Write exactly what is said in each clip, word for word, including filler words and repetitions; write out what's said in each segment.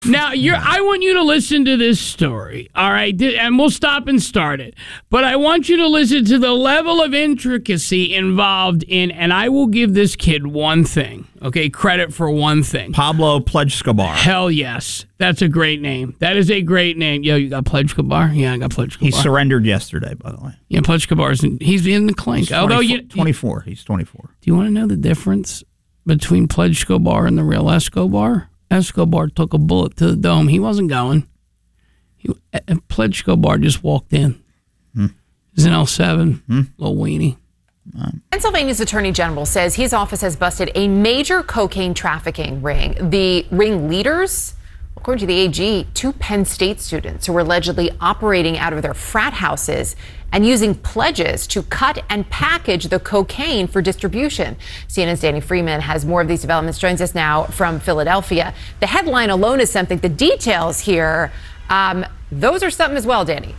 Now, you're, I want you to listen to this story, all right? And we'll stop and start it. But I want you to listen to the level of intricacy involved in, and I will give this kid one thing, okay? Credit for one thing. Pablo Pledge-Escobar. Hell yes. That's a great name. That is a great name. Yo, you got Pledge-Escobar? Yeah, I got Pledge-Escobar. He surrendered yesterday, by the way. Yeah, Pledge-Escobar's in, he's in the clink. He's Although you, twenty-four. He's twenty-four. Do you want to know the difference between Pledge-Escobar and the real Escobar? Escobar took a bullet to the dome. He wasn't going. He, uh, Pledge-Escobar just walked in. Hmm. He's an L seven, hmm. little weenie. Pennsylvania's Attorney General says his office has busted a major cocaine trafficking ring. The ring leaders, according to the A G, two Penn State students who were allegedly operating out of their frat houses and using pledges to cut and package the cocaine for distribution. C N N's Danny Freeman has more of these developments, joins us now from Philadelphia. The headline alone is something. The details here, um, those are something as well, Danny.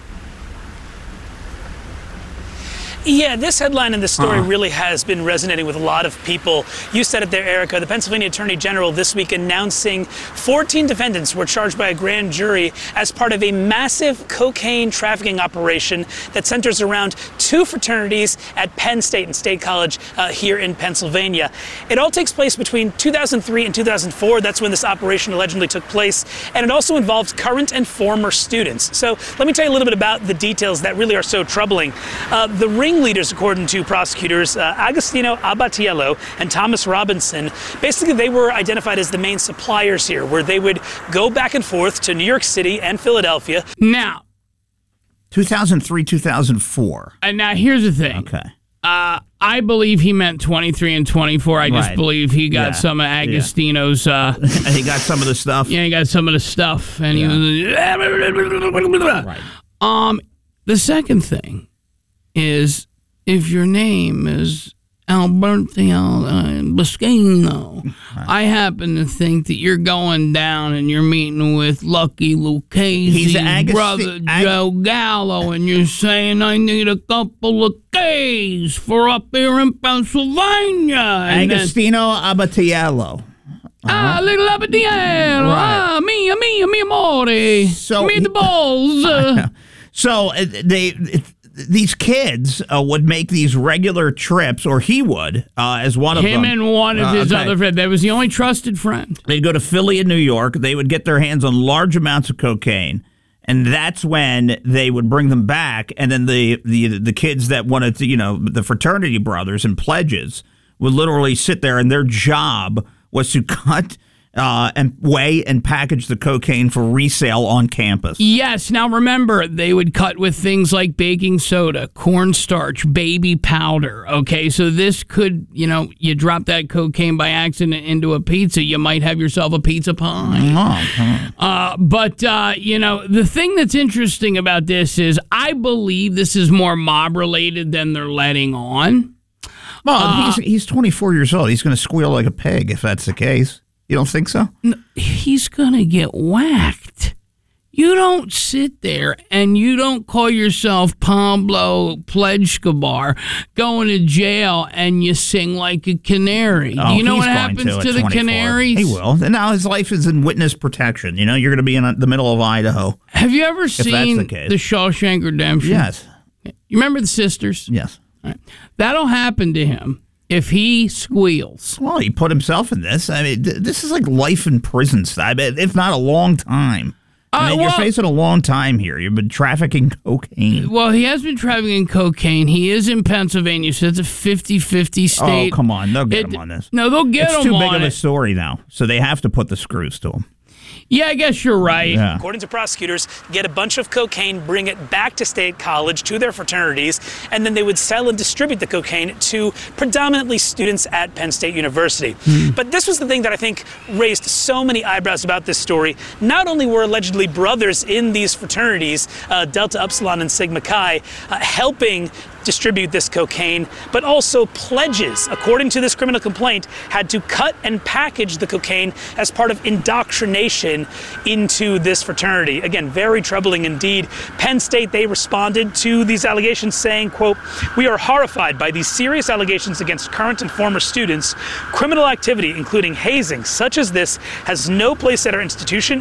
Yeah, this headline in the story uh-huh. really has been resonating with a lot of people. You said it there, Erica. The Pennsylvania Attorney General this week announcing fourteen defendants were charged by a grand jury as part of a massive cocaine trafficking operation that centers around two fraternities at Penn State and State College uh, here in Pennsylvania. It all takes place between two thousand three and two thousand four. That's when this operation allegedly took place. And it also involved current and former students. So let me tell you a little bit about the details that really are so troubling. Uh, the ring leaders, according to prosecutors, uh, Agostino Abatiello and Thomas Robinson, basically they were identified as the main suppliers here, where they would go back and forth to New York City and Philadelphia. Now, two thousand three, two thousand four. And now here's the thing. Okay. Uh, I believe he meant twenty-three and twenty-four. I just right. believe he got yeah. some of Agostino's. Uh, he got some of the stuff. Yeah, he got some of the stuff, and yeah. he was. Right. Um, the second thing is, if your name is Alberto uh, Boscano, right. I happen to think that you're going down and you're meeting with Lucky Lucchese's Agust- brother Ag- Joe Gallo, and you're saying, I need a couple of K's for up here in Pennsylvania. And Agostino Abatiello. Ah, uh-huh. little Abatiello. Right. Ah, mia, mia, mia amore. So me the balls. Uh, so uh, they... It, These kids uh, would make these regular trips, or he would, uh, as one of Him them. Him and one of uh, his okay. other friends. That was the only trusted friend. They'd go to Philly and New York. They would get their hands on large amounts of cocaine, and that's when they would bring them back. And then the the, the kids that wanted to, you know, the fraternity brothers and pledges would literally sit there, and their job was to cut Uh, and weigh and package the cocaine for resale on campus. Yes. Now, remember, they would cut with things like baking soda, cornstarch, baby powder. Okay, so this could, you know, you drop that cocaine by accident into a pizza, you might have yourself a pizza pie. Oh, uh, but, uh, you know, the thing that's interesting about this is I believe this is more mob-related than they're letting on. Well, uh, he's, he's twenty-four years old. He's going to squeal like a pig if that's the case. You don't think so? No, he's going to get whacked. You don't sit there and you don't call yourself Pablo Pledge-Escobar going to jail and you sing like a canary. Oh, Do you know what going happens to, to the canaries? He will. And now his life is in witness protection. You know, you're going to be in the middle of Idaho. Have you ever seen the, the Shawshank Redemption? Yes. You remember the sisters? Yes. All right. That'll happen to him if he squeals. Well, he put himself in this. I mean, th- this is like life in prison style, if not a long time. I mean, uh, well, you're facing a long time here. You've been trafficking cocaine. Well, he has been trafficking cocaine. He is in Pennsylvania, so it's a fifty-fifty state. Oh, come on. They'll get it, him on this. No, they'll get it's him on It's too big of it. a story now, so they have to put the screws to him. Yeah, I guess you're right. Yeah. According to prosecutors, get a bunch of cocaine, bring it back to State College, to their fraternities, and then they would sell and distribute the cocaine to predominantly students at Penn State University. Hmm. But this was the thing that I think raised so many eyebrows about this story. Not only were allegedly brothers in these fraternities, uh, Delta Upsilon and Sigma Chi, uh, helping distribute this cocaine, but also pledges, according to this criminal complaint, had to cut and package the cocaine as part of indoctrination into this fraternity. Again, very troubling indeed. Penn State, they responded to these allegations saying, quote, "We are horrified by these serious allegations against current and former students. Criminal activity, including hazing such as this, has no place at our institution